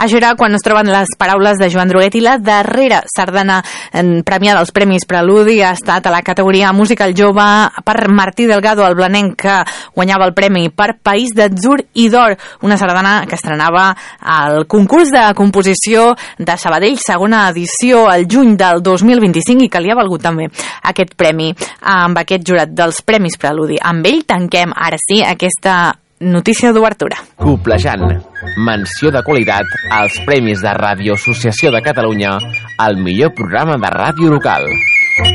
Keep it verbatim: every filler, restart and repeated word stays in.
Això era quan es troben les paraules de Joan Druguet i la darrera sardana premiada als Premis Preludi ha estat a la categoria Musical Jove per Martí Delgado, el blanenc que guanyava el premi per País d'Atzur i d'Or, una sardana que estrenava al concurs de composició de Sabadell, segona edició, al juny del dos mil vint-i-cinc, i que li ha valgut també aquest premi amb aquest jurat dels Premis Preludi. Amb ell tanquem, ara sí, aquesta notícia d'obertura. Coplejant, menció de qualitat als Premis de Ràdio Associació de Catalunya al millor programa de ràdio local.